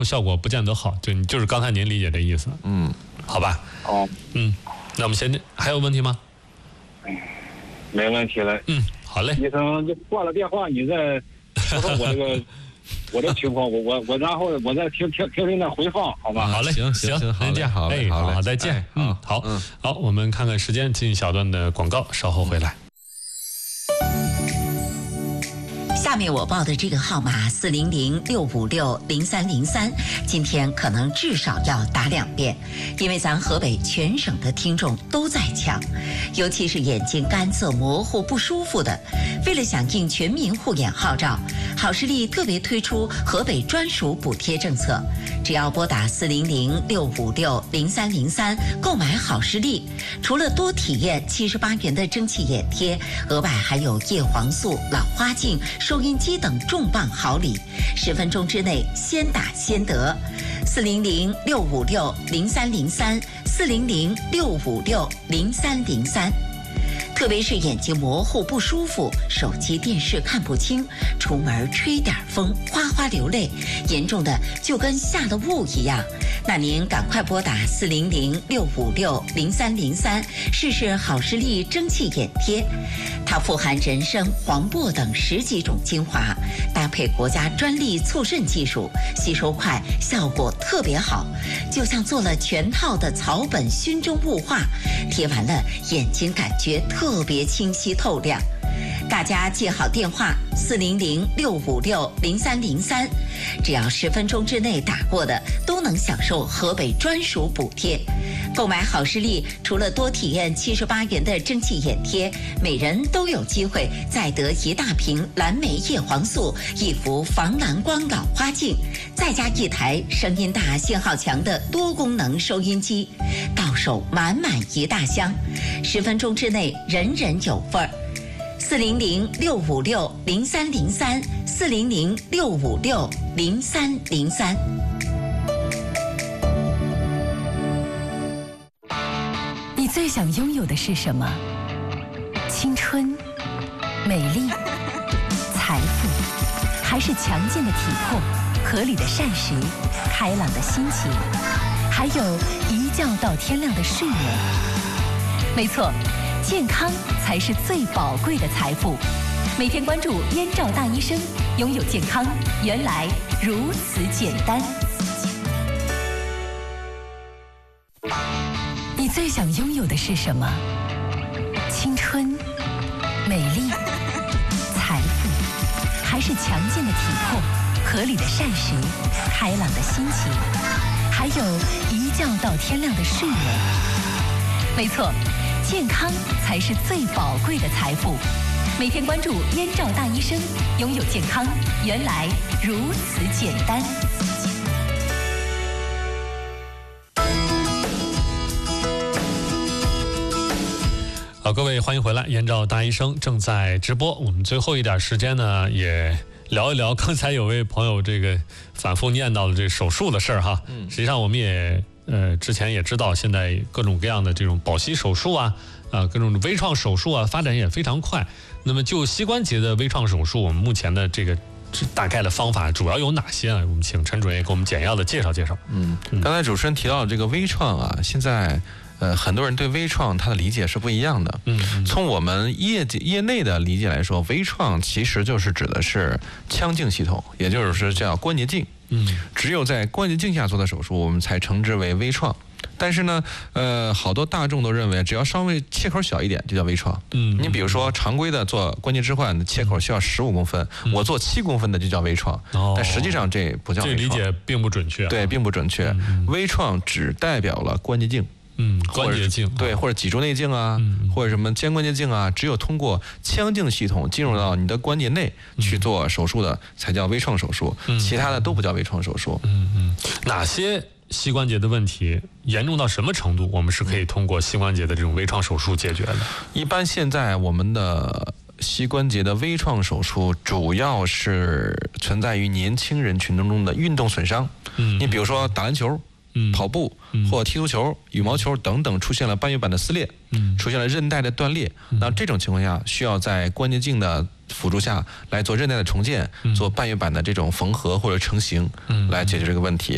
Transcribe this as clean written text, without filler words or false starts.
效果不见得好，就是刚才您理解的意思。好吧。 哦。 那我们先还有问题吗？ 没问题了。 好嘞。 医生，就挂了电话，你再说说我这个我这情况，我然后我再听那回放，好吧？ 好嘞， 行， 您这样，好，再见。好，我们看看时间，进小段的广告，稍后回来。 下面我报的这个号码400-656-0303，今天可能至少要打2遍，因为咱河北全省的听众都在抢，尤其是眼睛干涩模糊不舒服的。为了响应全民护眼号召，好视力特别推出河北专属补贴政策，只要拨打400-656-0303购买好视力，除了多体验78元的蒸汽眼贴，额外还有叶黄素、老花镜、收音机等重磅好礼，10分钟之内先打先得。400-656-0303，400-656-0303。特别是眼睛模糊不舒服，手机电视看不清，出门吹点风哗哗流泪，严重的就跟下了雾一样，那您赶快拨打400-656-0303，试试好视力蒸汽眼贴。它富含人参、黄柏等10几种精华，搭配国家专利促渗技术，吸收快，效果特别好，就像做了全套的草本熏蒸雾化，贴完了眼睛感觉特别清晰透亮。大家记好电话400-656-0303，只要10分钟之内打过的都能享受河北专属补贴。购买好视力，除了多体验78元的蒸汽眼贴，每人都有机会再得1大瓶蓝莓叶黄素、1幅防蓝光老花镜，再加1台声音大、信号强的多功能收音机，到手满1大箱，10分钟之内人人有份儿。400-656-0303，400-656-0303。 你最想拥有的是什么？青春、美丽、财富，还是强健的体魄、合理的膳食、开朗的心情，还有一觉到天亮的睡眠？没错，健康才是最宝贵的财富。每天关注燕赵大医生，拥有健康原来如此简单。你最想拥有的是什么？青春、美丽、财富，还是强健的体魄、合理的膳食、开朗的心情，还有一觉到天亮的睡眠？没错，健康才是最宝贵的财富。每天关注燕赵大医生，拥有健康原来如此简单。 好，各位欢迎回来，燕赵大医生正在直播。我们最后一点时间呢，也聊一聊刚才有位朋友这个反复念叨的这手术的事儿哈。实际上我们也之前也知道，现在各种各样的这种保息手术啊，各种微创手术啊，发展也非常快。那么就膝关节的微创手术，我们目前的这个大概的方法主要有哪些啊？我们请陈主任给我们简要的介绍介绍。 刚才主持人提到这个微创啊，现在很多人对微创它的理解是不一样的。从我们业内的理解来说，微创其实就是指的是腔镜系统，也就是说叫关节镜。只有在关节镜下做的手术，我们才称之为微创。但是呢，好多大众都认为，只要稍微切口小一点就叫微创。你比如说常规的做关节置换的切口需要15公分，我做7公分的就叫微创。但实际上这不叫微创， 这理解并不准确。 对，并不准确。微创只代表了关节镜。 关节镜对，或者脊柱内镜啊，或者什么肩关节镜啊，只有通过腔镜系统进入到你的关节内去做手术的，才叫微创手术。其他的都不叫微创手术。 哪些膝关节的问题严重到什么程度，我们是可以通过膝关节的这种微创手术解决的？ 一般现在我们的膝关节的微创手术主要是存在于年轻人群中的运动损伤。你比如说打篮球、跑步或踢足球、羽毛球等等，出现了半月板的撕裂，出现了韧带的断裂，那这种情况下需要在关节镜的辅助下来做韧带的重建，做半月板的这种缝合或者成型，来解决这个问题。